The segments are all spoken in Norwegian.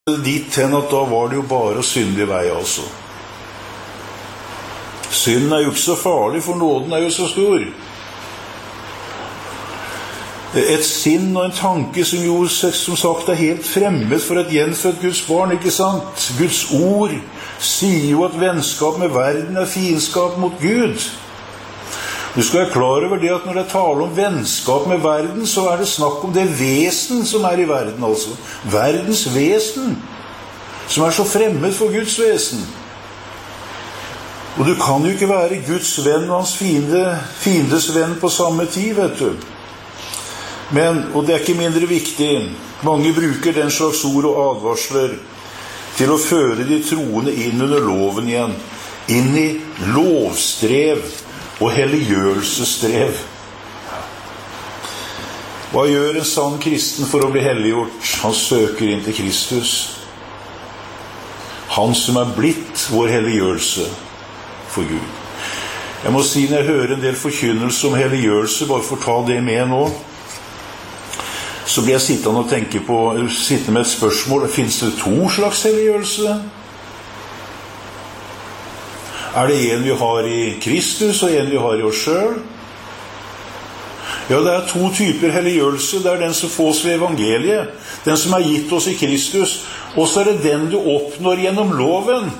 dit hen at da var det jo bare å synde i vei, altså. Synden er jo ikke så farlig, for nåden er jo så stor. Et sinn og en tanke som jo som sagt er helt fremmed for et gjenfødt Guds barn, ikke sant? Guds ord sier jo at vennskap med verden er fiendskap mot Gud. Du skal være klar over det at når det taler om vennskap med verden, så er det snakk om det vesen som er i verden, altså. Verdens vesen, som er så fremmed for Guds vesen. Og du kan jo ikke være Guds venn og hans fiendes venn på samme tid, vet du. Men, og det er ikke mindre viktig, mange bruker den slags ord og advarsler til å føre de troende inn under loven igjen, inn i lovstrev og helliggjørelsesstrev. Hva gjør en sann kristen for å bli helliggjort? Han søker inn til Kristus. Han som er blitt vår helliggjørelse for Gud. Jeg må si, når jeg hører en del forkynnelse om helliggjørelse, bare for å ta det med nå, så blir jeg sittende og tenke på, sitte med et spørsmål, finnes det to slags helliggjørelse? Er det en vi har i Kristus, og en vi har i oss selv? Ja, det er to typer helliggjørelse. Det er den som fås ved evangeliet, den som er gitt oss i Kristus, og så er det den du oppnår gjennom loven.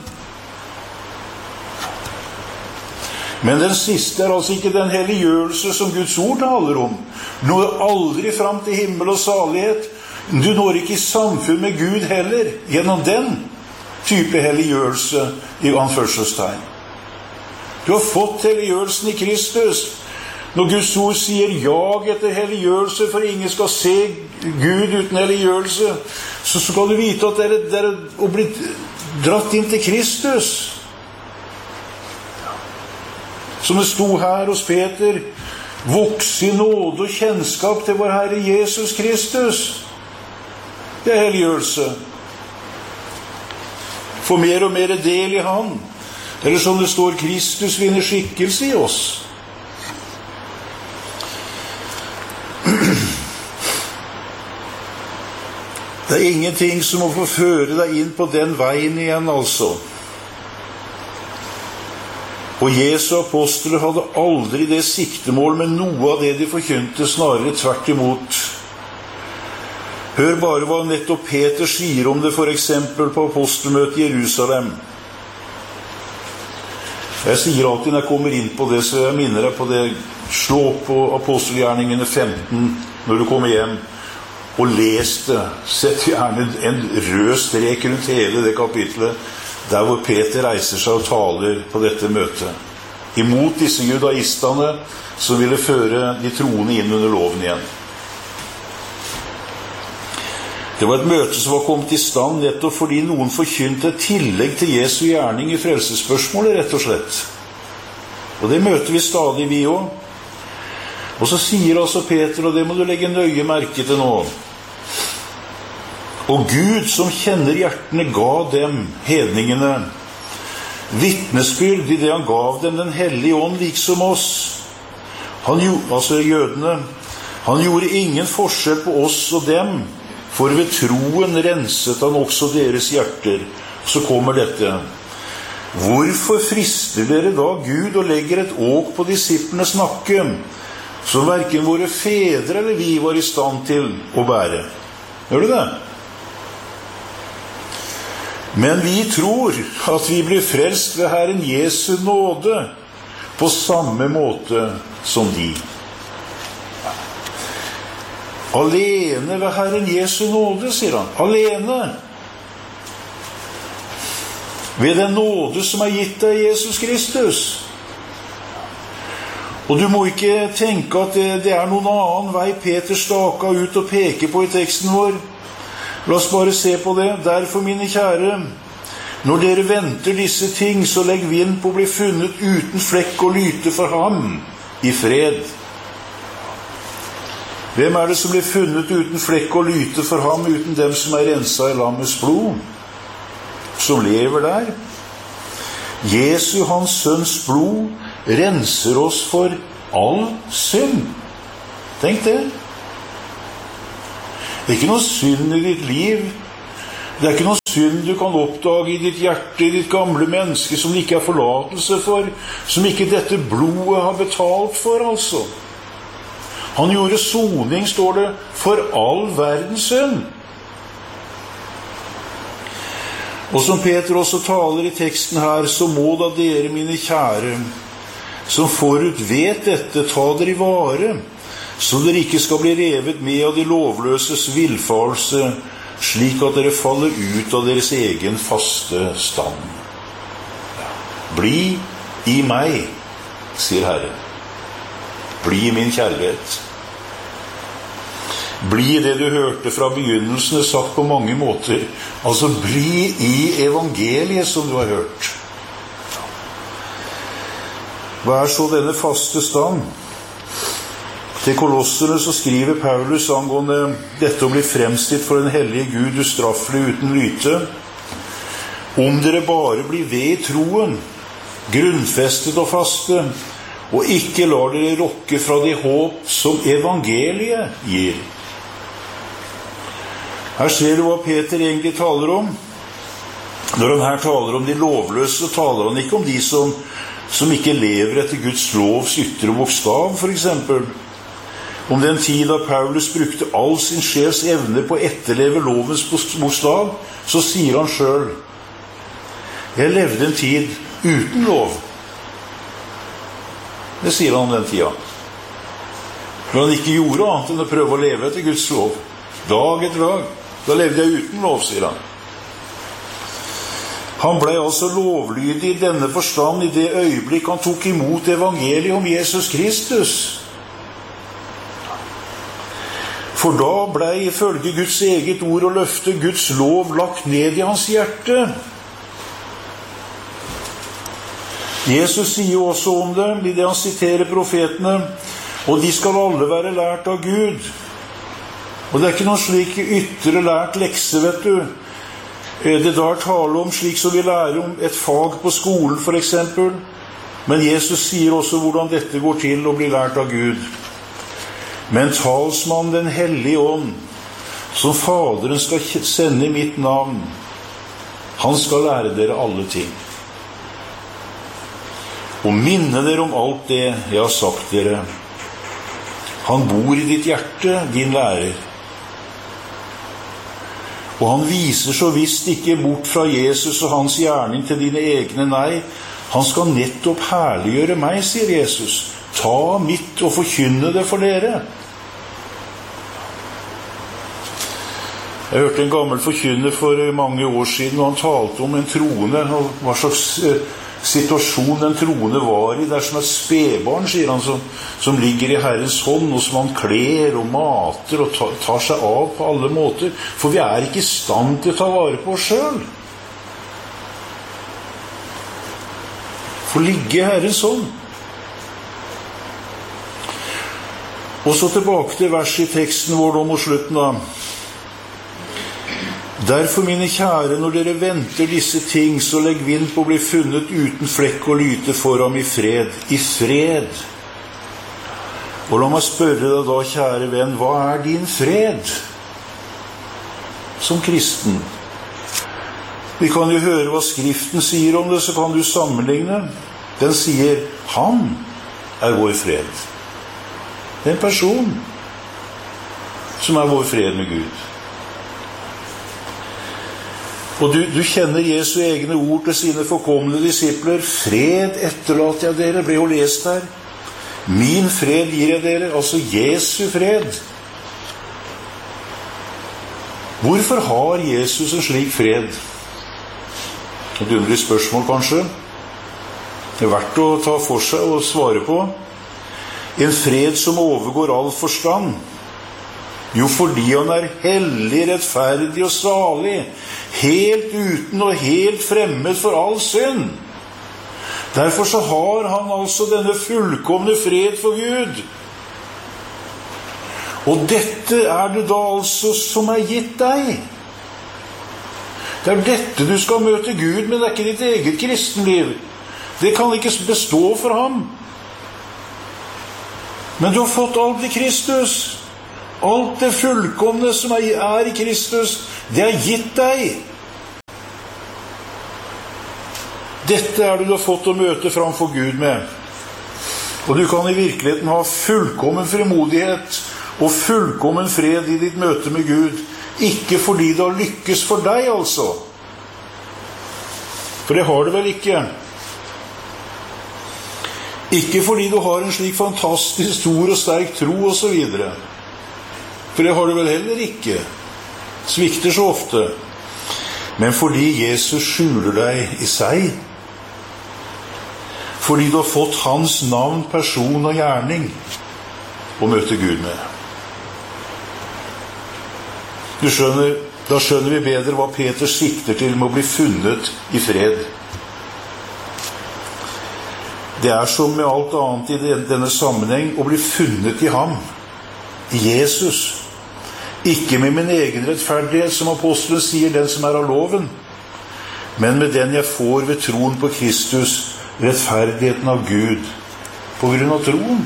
Men den siste er altså ikke den helliggjørelse som Guds ord taler om. Når aldri fram til himmel og salighet. Du når ikke i samfunn med Gud heller, gjennom den type helliggjørelse i anførselstegn. Du har fått helliggjørelsen i Kristus. Når Guds ord sier jag etter helliggjørelse, for ingen skal se Gud uten helliggjørelse, så skal du vite at det er å bli dratt inn til Kristus. Som det sto her hos Peter, vokse i nåde og kjennskap til vår Herre Jesus Kristus. Det er helliggjørelse. Få mer og mer del i Han. Eller som det står, Kristus vinner skikkelse i oss. Det er ingenting som må få føre deg inn på den veien igjen, altså. Og Jesu apostler hadde aldri det siktemål med noe av det de forkynte, snarere tvert imot. Hør bare hva nettopp Peter sier om det, for eksempel på apostelmøtet i Jerusalem. Jeg sier alltid når jeg kommer inn på det, så jeg minner deg på det. Slå på apostelgjerningene 15 når du kommer hjem, og les det. Sett gjerne en rød strek rundt hele det kapitlet, der hvor Peter reiser seg og taler på dette møtet. Imot disse judaistene som ville føre de troende inn under loven igjen. Det var et møte som var kommet i stand nettopp fordi noen forkynte et tillegg til Jesu gjerning i frelsesspørsmålet, rett og slett. Og det møter vi stadig, vi også. Og så sier altså Peter, og det må du legge nøye merke til nå, og Gud som kjenner hjertene ga dem, hedningene, vittnesbyrd i det han gav dem den hellige ånd liksom oss. Altså jødene. Han gjorde ingen forskjell på oss og dem, for ved troen renset han også deres hjerter. Så kommer dette. Hvorfor frister dere da Gud og legger et åk på disiplenes nakke, som hverken våre fedre eller vi var i stand til å bære? Gjør du det? Men vi tror at vi blir frelst ved Herren Jesu nåde på samme måte som de. Alene ved Herren Jesu nåde, sier han. Alene. Ved den nåde som er gitt av Jesus Kristus. Og du må ikke tenke at det er noen annen vei Peter staka ut og peker på i teksten vår. La oss bare se på det. Derfor, mine kjære, når dere venter disse ting, så legg vind på å bli funnet uten flekk og lyte for ham i fred. Hvem er det som blir funnet uten flekk og lyte for ham, uten dem som er renset i lammets blod, som lever der? Jesu, hans sønns blod, renser oss for all synd. Tenk det. Det er ikke noe synd i ditt liv Det er ikke noen synd du kan oppdage i ditt hjerte, i ditt gamle menneske, som det ikke er forlatelse for, som ikke dette blodet har betalt for, altså. Han gjorde soning, står det, for all verdens synd. Og som Peter også taler i teksten her, så må da dere, mine kjære, som forut vet dette, ta dere i vare, så dere ikke skal bli revet med av de lovløses villfarelse, slik at dere faller ut av deres egen faste stand. Bli i meg, sier Herren. Bli i min kjærlighet. Bli det du hørte fra begynnelsen, sagt på mange måter. Altså, bli i evangeliet som du har hørt. Hva er så denne faste stand? Til Kolosserne så skriver Paulus angående dette å bli fremstilt for en hellige Gud ustraffelig uten lyte. Om dere bare blir ved i troen, grunnfestet og faste, og ikke lar dere rokke fra det håp som evangeliet gir. Her ser du hva Peter egentlig taler om. Når han her taler om de lovløse, så taler han ikke om de som ikke lever etter Guds lovs ytre bokstav, for eksempel. Om den tid da Paulus brukte all sin sjels evne på å etterleve lovens bokstav, så sier han selv: jeg levde en tid uten lov. Det sier han om den tida. Når han ikke gjorde annet enn å prøve å leve etter Guds lov. Dag etter dag. Da levde jeg uten lov, sier han. Han ble altså lovlydig i denne forstand i det øyeblikk han tok imot evangeliet om Jesus Kristus. For da ble ifølge Guds eget ord og løfte Guds lov lagt ned i hans hjerte. Jesus sier også om det, i det han siterer profetene, og de skal alle være lært av Gud. Og det er ikke noen slik ytre lært lekse, vet du. Det der taler om slik som vi lærer om et fag på skolen, for eksempel. Men Jesus sier også hvordan dette går til å bli lært av Gud. Men talsmann den hellige ånd, som Faderen skal sende i mitt navn, han skal lære dere alle ting. Og minne dere om alt det jeg har sagt dere. Han bor i ditt hjerte, din lærer. Og han viser så visst ikke bort fra Jesus og hans gjerning til dine egne, nei. Han skal nettopp herliggjøre meg, sier Jesus. Ta mitt og forkynne det for dere. Jeg hørte en gammel forkynner for mange år siden, og han talte om en troende, og hva slags situasjon den troende var i. Det er som et spedbarn, sier han, som ligger i Herrens hånd, og som han kler og mater og tar seg av på alle måter. For vi er ikke i stand til å ta vare på oss selv. For ligge i Herrens hånd. Og så tilbake til verset i teksten vår nå mot slutten da. Derfor, mine kjære, når dere venter disse ting, så legg vind på å bli funnet uten flekk og lyte for ham i fred. I fred. Og la meg spørre deg da, kjære venn, hva er din fred? Som kristen. Vi kan jo høre hva Skriften sier om det, så kan du sammenligne. Den sier, han er vår fred. Det er en person som er vår fred med Gud. Og du kjenner Jesu egne ord til sine forkomne disipler. Fred etterlater jeg dere, ble jo lest her. Min fred gir jeg dere, altså Jesu fred. Hvorfor har Jesus en slik fred? Et underlig spørsmål kanskje. Det er verdt å ta for seg og svare på. En fred som overgår all forstand. Jo, fordi han er hellig, rettferdig og salig, helt uten og helt fremmed for all synd. Derfor så har han altså denne fullkomne fred for Gud. Og dette er det da altså som er gitt deg. Det er dette du skal møte Gud med, det er ikke ditt eget kristenliv. Det kan ikke bestå for ham. Men du har fått alt i Kristus. Alt det fullkomne som er i Kristus, det er gitt deg. Dette det du har fått å møte framfor Gud med. Og du kan i virkeligheten ha fullkommen frimodighet og fullkommen fred i ditt møte med Gud. Ikke fordi det har lykkes for deg, altså. For det har det vel ikke. Ikke fordi du har en slik fantastisk stor og sterk tro og så videre. For det har du vel heller ikke. Svikter så ofte. Men fordi Jesus skjuler deg i seg. Fordi du har fått hans navn, person og gjerning å møte Gud med. Du skjønner, da skjønner vi bedre hva Peter sikter til med å bli funnet i fred. Det som med alt annet i denne sammenheng å bli funnet i ham, i Jesus. Ikke med min egen rettferdighet, som apostelen sier, den som av loven, men med den jeg får ved troen på Kristus, rettferdigheten av Gud, på grunn av troen.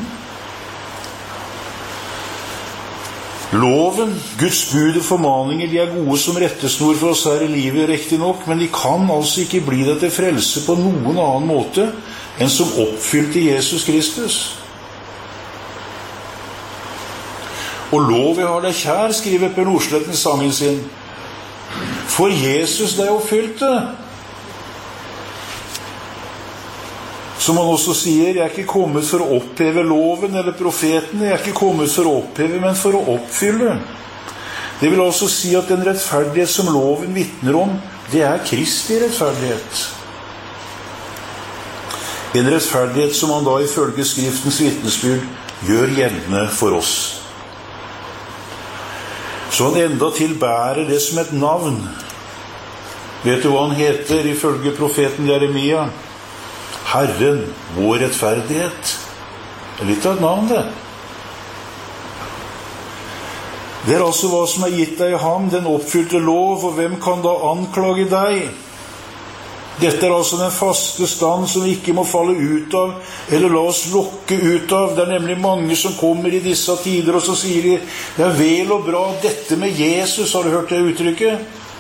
Loven, Guds bud og formaninger, de gode som rettesnor for oss her i livet, riktig nok, men de kan altså ikke bli det til frelse på noen annen måte enn som oppfylt i Jesus Kristus. Og lov jeg har deg kjær, skriver Per Nordsletten i sangen sin. For Jesus deg oppfylte. Som han også sier, jeg ikke kommet for å oppheve loven eller profetene, jeg ikke kommet for å oppheve, men for å oppfylle. Det vil altså si at den rettferdighet som loven vitner om, det Kristi rettferdighet. En rettferdighet som han da ifølge Skriftens vitnesbyrd gjør gjeldende for oss. Så han enda tilbærer det som et navn. Vet du hva han heter ifølge profeten Jeremia? Herren, vår rettferdighet. Det litt av et navn, det. Det altså hva som gitt deg i ham, den oppfylte lov, og hvem kan da anklage deg? Dette altså den faste stand som vi ikke må falle ut av, eller la oss lokke ut av. Det nemlig mange som kommer i disse tider, og så sier de, det vel og bra, dette med Jesus, har du hørt det uttrykket?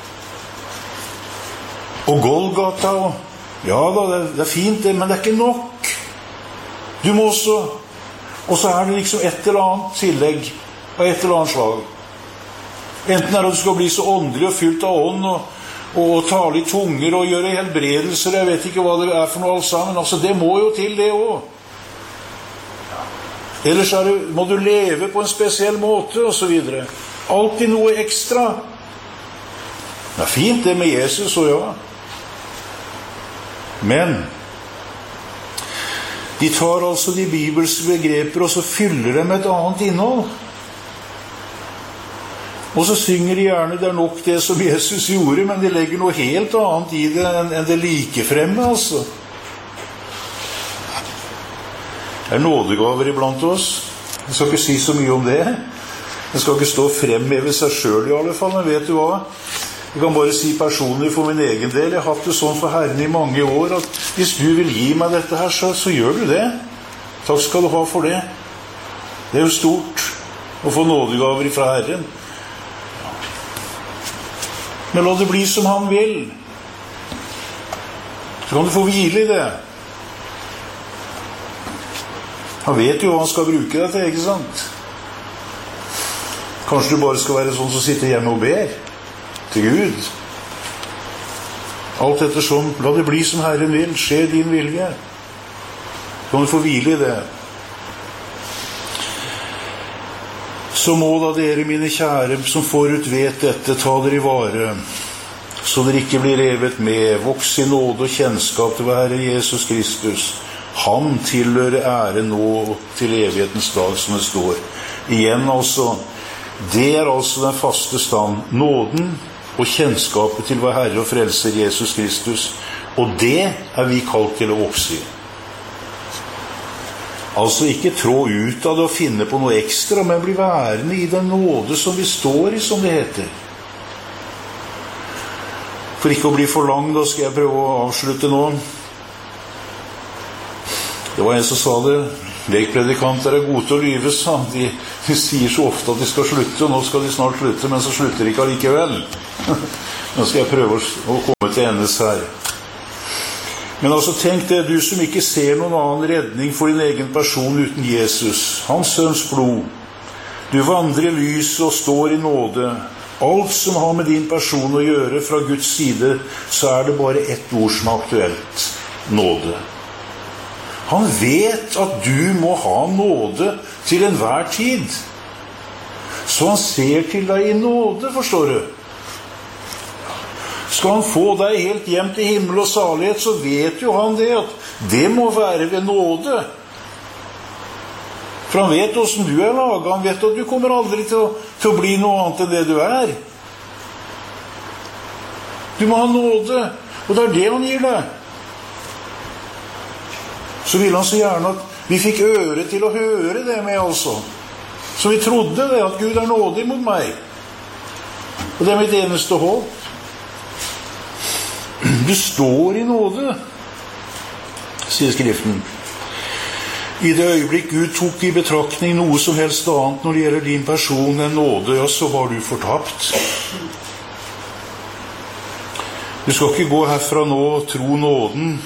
Og Golgata, ja da, det fint det, men det ikke nok. Du må også, og så det liksom et eller annet tillegg, av et eller annet slag. Enten at du skal bli så åndelig og fylt av ånd, og tale i tunger og gjøre helbredelser, jeg vet ikke hva det for noe alt sammen, altså det må jo til det også. Ellers må du leve på en spesiell måte, og så videre. Alltid noe ekstra. Det fint det med Jesus, og ja. Men de tar altså de bibelske begreper, og så fyller dem et annet innhold. Og så synger de gjerne det nok det som Jesus gjorde, men de legger noe helt annet i det enn det likefremme, altså. Det nådegaver iblant oss. Jeg skal ikke si så mye om det. Jeg skal ikke stå fremheve seg selv i alle fall, men vet du hva? Jeg kan bare si personlig for min egen del, jeg har hatt det sånn for Herren i mange år, at hvis du vil gi meg dette her, så gjør du det. Takk skal du ha for det. Det jo stort å få nådegaver fra Herren. Men la det bli som han vil. Så kan du få hvile i det. Han vet jo hva han skal bruke deg til, ikke sant? Kanskje du bare skal være sånn som sitter hjemme og ber til Gud. Alt ettersom, la det bli som Herren vil, skje din vilje. Så kan du få hvile i det. Så må da dere, mine kjære, som forut vet dette, ta dere i vare, så dere ikke blir revet med, voks i nåde og kjennskap til Herre Jesus Kristus. Han tilhører ære nå til evighetens dag, som det står. Igjen altså, det altså den faste stand, nåden og kjennskapet til vår Herre og Frelser Jesus Kristus, og det vi kalt til å vokse i. Altså ikke trå ut av det og finne på noe ekstra, men bli værende i den nåde som vi står i, som det heter. For ikke å bli for lang, da skal jeg prøve å avslutte nå. Det var en som sa det, lekpredikanter gode til å lyve, sa han. De sier så ofte at de skal slutte, og nå skal de snart slutte, men så slutter de ikke allikevel. Nå skal jeg prøve å komme til endes her. Men altså, tenk det, du som ikke ser noen annen redning for din egen person uten Jesus, hans sønns blod. Du vandrer i lys og står i nåde. Alt som har med din person å gjøre fra Guds side, så er det bare ett ord som er aktuelt: nåde. Han vet at du må ha nåde til enhver tid. Så han ser til deg i nåde, forstår du. Skal han få deg helt hjem til himmel og salighet, så vet jo han det, at det må være ved nåde. For han vet hvordan du er laget, han vet at du kommer aldri til å bli noe annet enn det du er. Du må ha nåde, og det er det han gir deg. Så vil han så gjerne at vi fikk øre til å høre det med, altså. Så vi trodde det, at Gud er nådig mot meg. Og det er mitt eneste håp. Du står i nåde, sier Skriften. I det øyeblikk Gud tok i betraktning noe som helst annet når det gjelder din person enn nåde, ja, så var du fortapt. Du skal ikke gå herfra nå og tro nåden,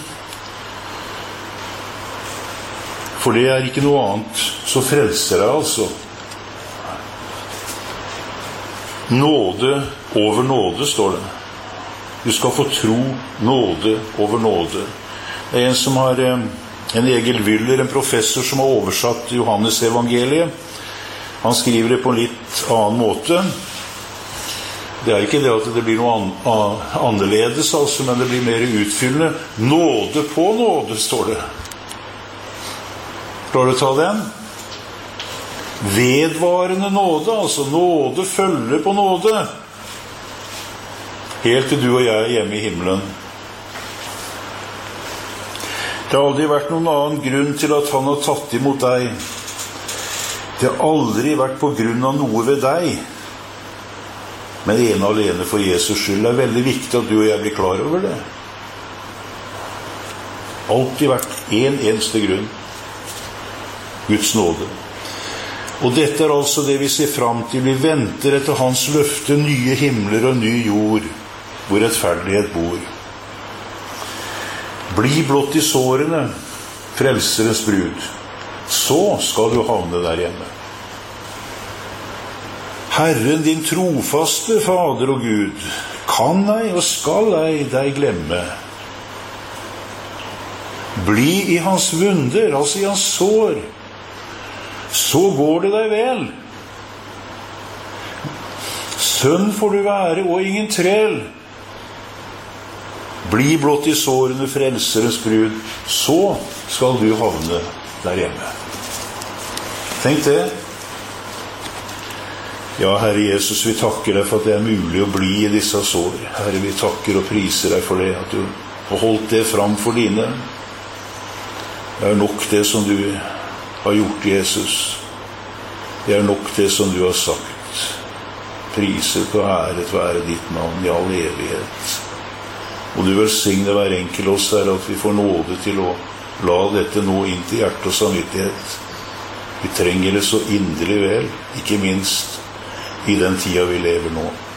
for det er ikke noe annet som frelser deg, altså. Nåde over nåde, står det. Du skal få tro nåde over nåde. Det er en som har, en Egil Wyller, en professor som har oversatt Johannes evangeliet. Han skriver det på en litt annen måte. Det er ikke det at det blir noe annerledes, altså, men det blir mer utfyllende. Nåde på nåde, står det. Klarer du å ta den? Vedvarende nåde, altså nåde følger på nåde. Helt til du og jeg er hjemme i himmelen. Det har aldri vært noen annen grunn til at han har tatt imot deg. Det har aldri vært på grunn av noe ved deg, men ene og alene for Jesus skyld. Det er veldig viktig at du og jeg blir klar over det. Alltid vært en eneste grunn: Guds nåde. Og dette er altså det vi ser fram til. Vi venter etter hans løfte, nye himler og ny jord, hvor rettferdighet bor. Bli blott i sårene, frelserens brud, så skal du havne der hjemme. Herren din trofaste Fader og Gud kan ei og skal ei deg glemme. Bli i hans vunder, altså i hans sår, så går det deg vel. Sønn får du være og ingen trell. Bli blott i sårene, frelserens brud, så skal du havne der hjemme. Tenk det. Ja, Herre Jesus, vi takker deg for at det er mulig å bli i disse sår. Herre, vi takker og priser deg for det, at du har holdt det fram for dine. Det er nok det som du har gjort, Jesus. Det er nok det som du har sagt. Priset og æret være ditt navn i all evighet. Og du velsigne hver enkelt oss, Herre, at vi får nåde til å la dette nå inn til hjerte og samvittighet. Vi trenger det så inderlig vel, ikke minst i den tida vi lever nå.